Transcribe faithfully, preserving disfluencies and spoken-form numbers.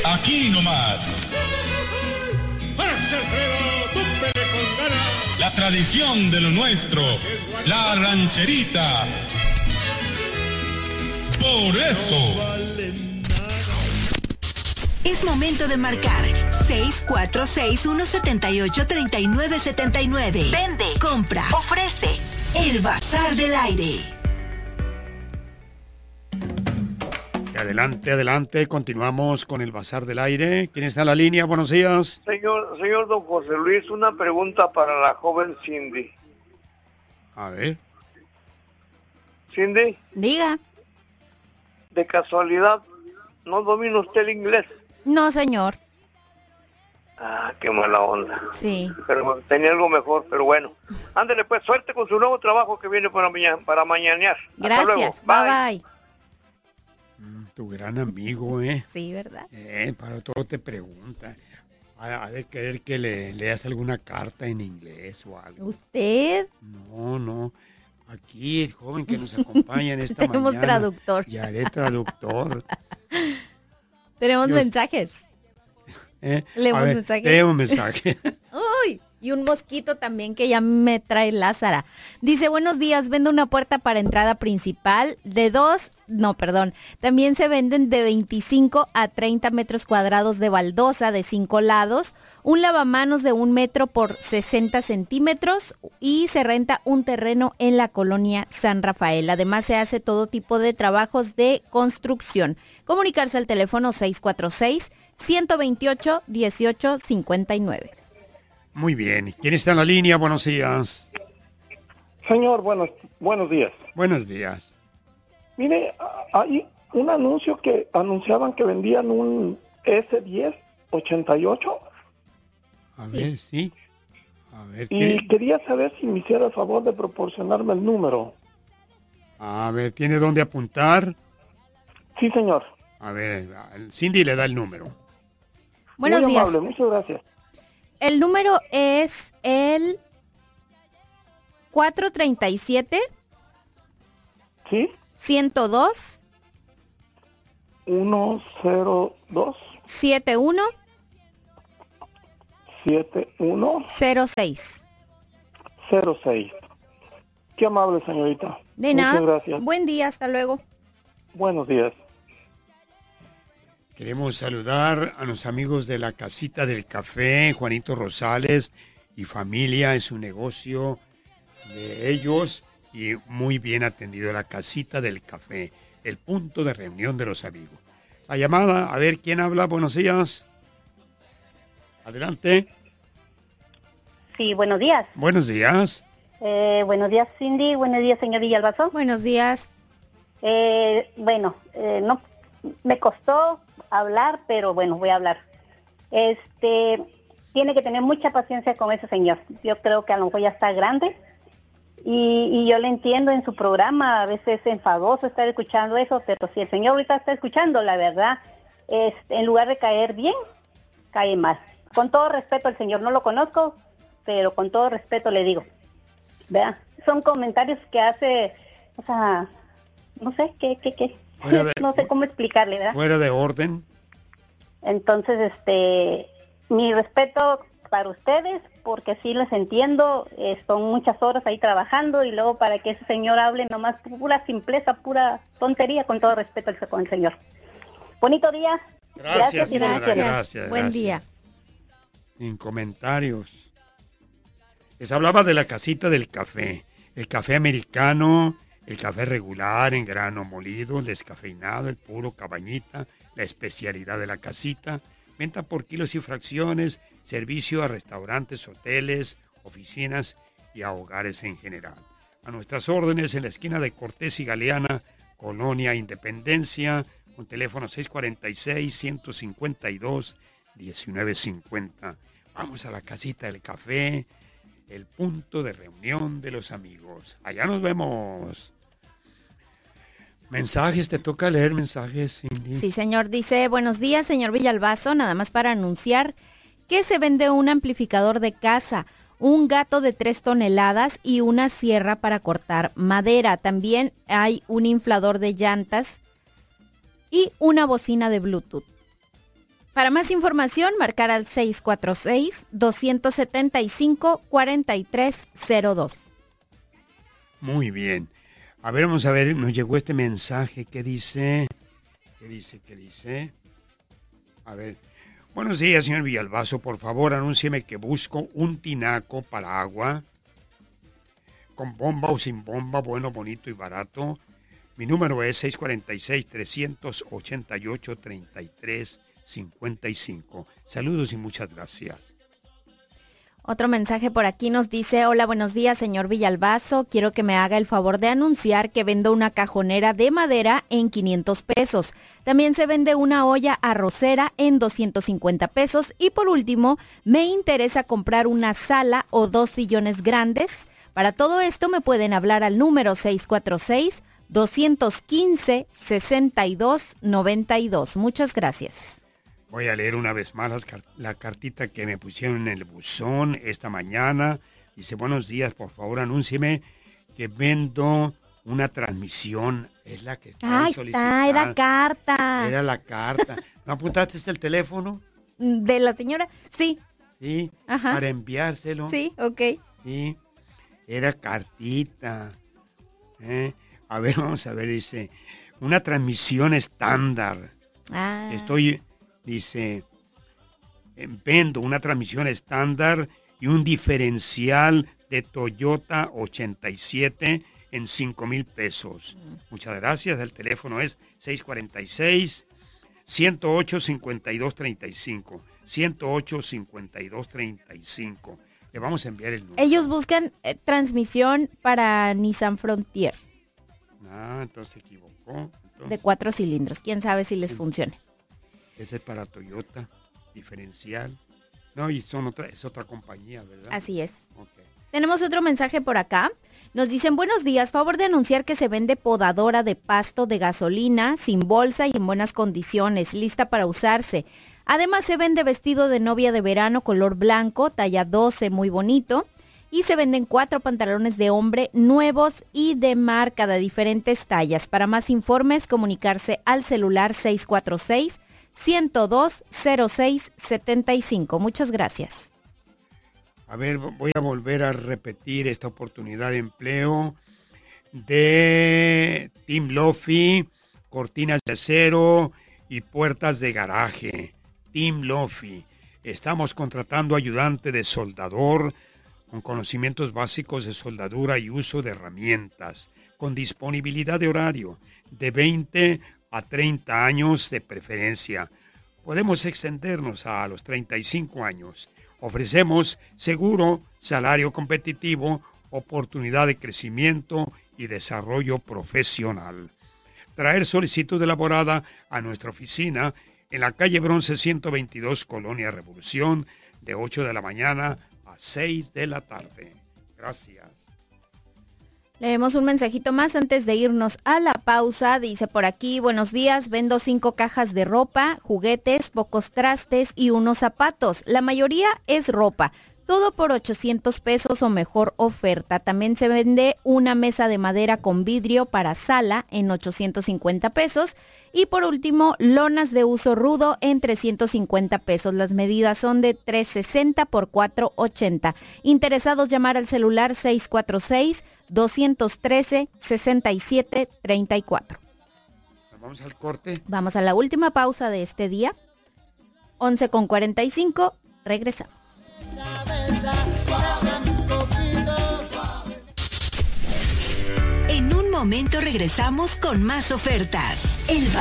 aquí nomás. ¡Párase, Alfredo! ¡Túmbele con ganas! La tradición de lo nuestro, la rancherita. Por eso. Es momento de marcar seis cuatro seis, uno siete ocho, tres nueve siete nueve. Vende, compra, ofrece. El Bazar del Aire. Adelante, adelante, continuamos con el Bazar del Aire. ¿Quién está en la línea? Buenos días. Señor, señor don José Luis, una pregunta para la joven Cindy. A ver. Cindy. Diga. De casualidad, ¿no domina usted el inglés? No, señor. Ah, qué mala onda. Sí. Pero tenía algo mejor, pero bueno. Ándele pues, suerte con su nuevo trabajo que viene para, mañana, para mañanear. Gracias. Hasta luego. Bye, bye. Mm, tu gran amigo, ¿eh? Sí, ¿verdad? Eh, para todo te pregunta. Ha, ha de querer que le leas alguna carta en inglés o algo. ¿Usted? No, no. Aquí el joven que nos acompaña en esta Tenemos mañana. traductor. Ya haré traductor. Tenemos Yo- mensajes. ¿Eh? Leemos A ver, mensajes. Leemos mensaje. Uy, y un mosquito también que ya me trae Lázara. Dice, buenos días, vendo una puerta para entrada principal de dos, no, perdón. También se venden de veinticinco a treinta metros cuadrados de baldosa de cinco lados, un lavamanos de un metro por sesenta centímetros y se renta un terreno en la colonia San Rafael. Además se hace todo tipo de trabajos de construcción. Comunicarse al teléfono seis cuatro seis, uno dos ocho, uno ocho cinco nueve. Muy bien. ¿Quién está en la línea? Buenos días. Señor, buenos, buenos días. Buenos días. Mire, a- hay un anuncio que anunciaban que vendían un ese diez ochenta y ocho A Sí. ver, sí. A ver, y ¿qué? quería saber si me hiciera el favor de proporcionarme el número. A ver, ¿tiene dónde apuntar? Sí, señor. A ver, el Cindy le da el número. Buenos Muy días. amable, muchas gracias. El número es el cuatro treinta y siete, ¿Sí? ciento dos, uno cero dos setenta y uno siete uno cero seis. cero seis. Qué amable, señorita. De Muchas nada. gracias. Buen día, hasta luego. Buenos días. Queremos saludar a los amigos de la Casita del Café, Juanito Rosales y familia, es un negocio de ellos y muy bien atendido, la Casita del Café, el punto de reunión de los amigos. La llamada, a ver quién habla, buenos días. Adelante. Sí, buenos días. Buenos días. Eh, buenos días, Cindy. Buenos días, señor Villalbazo. Buenos días. Eh, bueno, eh, no me costó hablar, pero bueno, voy a hablar. Este, tiene que tener mucha paciencia con ese señor. Yo creo que a lo mejor ya está grande y, y yo le entiendo en su programa, a veces es enfadoso estar escuchando eso, pero si el señor ahorita está escuchando, la verdad, es, en lugar de caer bien, cae mal. Con todo respeto al señor, no lo conozco, pero con todo respeto le digo, ¿verdad? Son comentarios que hace, o sea, no sé, qué, qué, qué. Fuera de- no sé cómo explicarle, ¿verdad? Fuera de orden. Entonces, este, mi respeto para ustedes, porque sí les entiendo, eh, son muchas horas ahí trabajando y luego para que ese señor hable nomás pura simpleza, pura tontería, con todo respeto al- con el señor. Bonito día. Gracias, y señora, bendiciones. gracias. Buen gracias. día. En comentarios. Les hablaba de la Casita del Café. El café americano, el café regular en grano molido, el descafeinado, el puro cabañita, la especialidad de la casita, venta por kilos y fracciones, servicio a restaurantes, hoteles, oficinas y a hogares en general. A nuestras órdenes en la esquina de Cortés y Galeana, Colonia Independencia, con teléfono seis cuatro seis, uno cinco dos, uno nueve cinco cero. Vamos a la Casita del Café, el punto de reunión de los amigos. Allá nos vemos. Mensajes, te toca leer mensajes, Cindy. Sí, señor. Dice, buenos días, señor Villalbazo, nada más para anunciar que se vende un amplificador de casa, un gato de tres toneladas y una sierra para cortar madera. También hay un inflador de llantas y una bocina de Bluetooth. Para más información, marcar al seis cuatro seis, dos siete cinco, cuatro tres cero dos. Muy bien. A ver, vamos a ver, nos llegó este mensaje. ¿Qué dice? ¿Qué dice? ¿Qué dice? A ver. Buenos días, señor Villalbazo. Por favor, anúncieme que busco un tinaco para agua. Con bomba o sin bomba, bueno, bonito y barato. Mi número es seis cuatro seis, tres ocho ocho, tres tres cinco cinco. Saludos y muchas gracias. Otro mensaje por aquí nos dice, hola, buenos días, señor Villalbazo. Quiero que me haga el favor de anunciar que vendo una cajonera de madera en quinientos pesos. También se vende una olla arrocera en doscientos cincuenta pesos. Y por último, me interesa comprar una sala o dos sillones grandes. Para todo esto me pueden hablar al número seis cuatro seis, dos uno cinco, seis dos nueve dos. Muchas gracias. Voy a leer una vez más las car- la cartita que me pusieron en el buzón esta mañana. Dice, buenos días, por favor, anúncieme que vendo una transmisión. Es la que está Ahí está, era carta. Era la carta. ¿No apuntaste el teléfono? ¿De la señora? Sí. Sí, Ajá. para enviárselo. Sí, ok. Sí, era cartita. ¿Eh? A ver, vamos a ver, dice, una transmisión estándar. Ah. Estoy... Dice, vendo una transmisión estándar y un diferencial de Toyota ochenta y siete en cinco mil pesos. Muchas gracias. El teléfono es seis cuatro seis, uno cero ocho, cinco dos tres cinco. uno cero ocho, cinco dos tres cinco. Le vamos a enviar el número. Ellos buscan eh, transmisión para Nissan Frontier. Ah, entonces se equivocó. Entonces, De cuatro cilindros. Quién sabe si les funcione. ese es para Toyota, diferencial. No, y son otra, es otra compañía, ¿verdad? Así es. Okay. Tenemos otro mensaje por acá. Nos dicen, buenos días, favor de anunciar que se vende podadora de pasto de gasolina, sin bolsa y en buenas condiciones, lista para usarse. Además se vende vestido de novia de verano color blanco, talla doce, muy bonito. Y se venden cuatro pantalones de hombre nuevos y de marca de diferentes tallas. Para más informes, comunicarse al celular seis cuatro seis, uno cero dos, cero seis siete cinco. Muchas gracias. A ver, voy a volver a repetir esta oportunidad de empleo de Team Lofi, cortinas de acero y puertas de garaje. Team Lofi. Estamos contratando ayudante de soldador con conocimientos básicos de soldadura y uso de herramientas, con disponibilidad de horario de veinte a treinta años de preferencia. Podemos extendernos a los treinta y cinco años. Ofrecemos seguro, salario competitivo, oportunidad de crecimiento y desarrollo profesional. Traer solicitud elaborada a nuestra oficina en la calle Bronce ciento veintidós, Colonia Revolución, de ocho de la mañana a seis de la tarde. Gracias. Leemos un mensajito más antes de irnos a la pausa. Dice por aquí, buenos días, vendo cinco cajas de ropa, juguetes, pocos trastes y unos zapatos. La mayoría es ropa. Todo por ochocientos pesos o mejor oferta. También se vende una mesa de madera con vidrio para sala en ochocientos cincuenta pesos. Y por último, lonas de uso rudo en trescientos cincuenta pesos. Las medidas son de tres sesenta por cuatro ochenta. Interesados, llamar al celular seis cuatro seis, dos uno tres, seis siete tres cuatro. Vamos al corte. Vamos a la última pausa de este día. once con cuarenta y cinco. Regresamos. En un momento regresamos con más ofertas. El